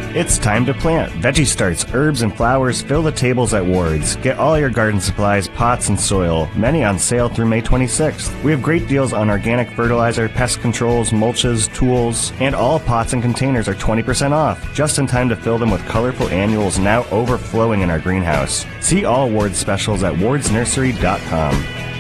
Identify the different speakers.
Speaker 1: It's time to plant. Veggie starts, herbs, and flowers fill the tables at Ward's. Get all your garden supplies, pots, and soil, many on sale through May 26th. We have great deals on organic fertilizer, pest controls, mulches, tools, and all pots and containers are 20% off, just in time to fill them with colorful annuals now overflowing in our greenhouse. See all Ward's specials at wardsnursery.com.